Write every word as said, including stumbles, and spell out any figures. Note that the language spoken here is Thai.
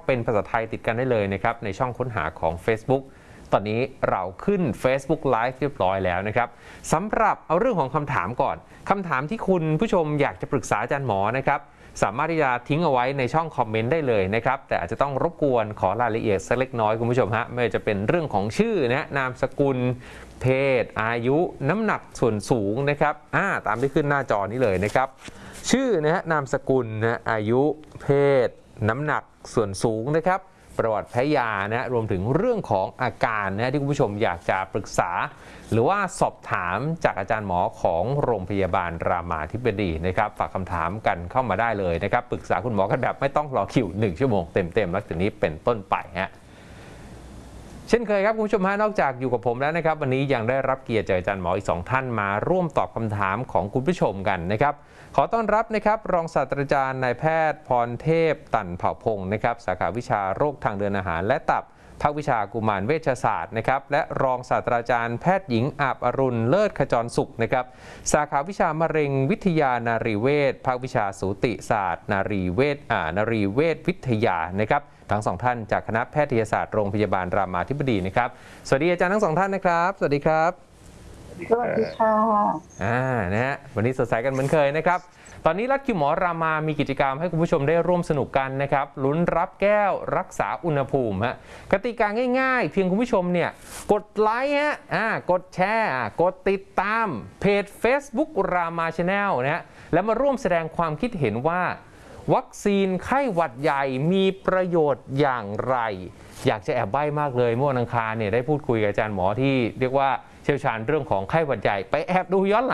เป็นภาษาไทยติดกันได้เลยนะครับในช่องค้นหาของ Facebook ตอนนี้เราขึ้น Facebook Live เรียบร้อยแล้วนะครับสำหรับเอาเรื่องของคำถามก่อนคำถามที่คุณผู้ชมอยากจะปรึกษาอาจารย์หมอนะครับสามารถที่จะทิ้งเอาไว้ในช่องคอมเมนต์ได้เลยนะครับแต่อาจจะต้องรบกวนขอรายละเอียดสักเล็กน้อยคุณผู้ชมฮะไม่ว่าจะเป็นเรื่องของชื่อนะนามสกุลเพศอายุน้ำหนักส่วนสูงนะครับอ่าตามที่ขึ้นหน้าจอนี้เลยนะครับชื่อนะฮะนามสกุลนะอายุเพศน้ำหนักส่วนสูงนะครับประวัติแพ้ยานะรวมถึงเรื่องของอาการนะที่คุณผู้ชมอยากจะปรึกษาหรือว่าสอบถามจากอาจารย์หมอของโรงพยาบาลรามาธิบดีนะครับฝากคำถามกันเข้ามาได้เลยนะครับปรึกษาคุณหมอกันแบบไม่ต้องรอคิวหนึ่งชั่วโมงเต็มๆแล้วจากนี้เป็นต้นไปฮะเช่นเคยครับคุณผู้ชมฮะนอกจากอยู่กับผมแล้วนะครับวันนี้ยังได้รับเกียรติจากอาจารย์หมออีกสองท่านมาร่วมตอบคำถามของคุณผู้ชมกันนะครับขอต้อนรับนะครับรองศาสตราจารย์นายแพทย์พรเทพตั่นเผ่าพงศ์นะครับสาขาวิชาโรคทางเดินอาหารและตับภาควิชากุมารเวชศาสตร์นะครับและรองศาสตราจารย์แพทย์หญิงอาบอรุณเลิศขจรสุขนะครับสาขาวิชามะเร็งวิทยานารีเวชภาควิชาสูติศาสตร์นารีเวชอ่านารีเวชวิทยานะครับทั้งสองท่านจากคณะแพทยศาสตร์โรงพยาบาลรามาธิบดีนะครับสวัสดีอาจารย์ทั้งสองท่านนะครับสวัสดีครับสวัสดีค่ะอ่านะฮะวันนี้สดใสกันเหมือนเคยนะครับตอนนี้รัฐคิวหมอรามามีกิจกรรมให้คุณผู้ชมได้ร่วมสนุกกันนะครับลุ้นรับแก้วรักษาอุณหภูมิฮะกติกาง่ายๆเพียงคุณผู้ชมเนี่ยกดไลค์ฮะอ่ากดแชร์กดติดตามเพจ Facebook รามา Channel นะฮะแล้วมาร่วมแสดงความคิดเห็นว่าวัคซีนไข้หวัดใหญ่มีประโยชน์อย่างไรอยากจะแอบใบ้มากเลยเมื่อวันอังคารเนี่ยได้พูดคุยกับอาจารย์หมอที่เรียกว่าเชี่ยวชาญเรื่องของไข้หวัดใหญ่ไปแอบดูย้อนหลัง